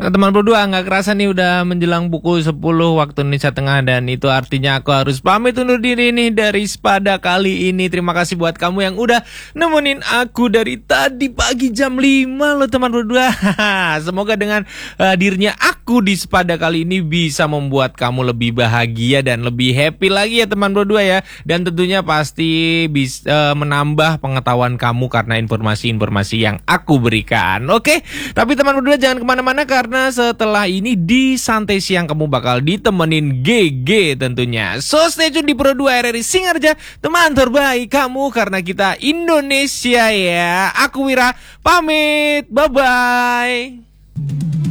Nah, teman berdua, nggak kerasa nih udah menjelang pukul 10 waktu Indonesia Tengah, dan itu artinya aku harus pamit undur diri nih dari Sepada kali ini. Terima kasih buat kamu yang udah nemenin aku dari tadi pagi jam 5 loh teman berdua. Semoga dengan hadirnya aku di Sepada kali ini bisa membuat kamu lebih bahagia dan lebih happy lagi ya teman berdua ya. Dan tentunya pasti bisa menambah pengetahuan kamu karena informasi-informasi yang aku berikan. Oke, tapi teman berdua jangan kemana-mana karena setelah ini di Santai Siang kamu bakal ditemenin GG tentunya. So stay tune di Pro 2 RRI Singarja, teman terbaik kamu karena kita Indonesia ya. Aku Wira pamit, bye-bye.